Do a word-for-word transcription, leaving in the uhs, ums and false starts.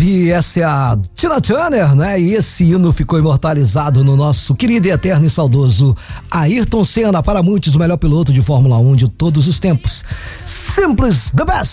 E essa é a Tina Turner, né? E esse hino ficou imortalizado no nosso querido e eterno e saudoso Ayrton Senna, para muitos o melhor piloto de Fórmula um de todos os tempos. Simples the best!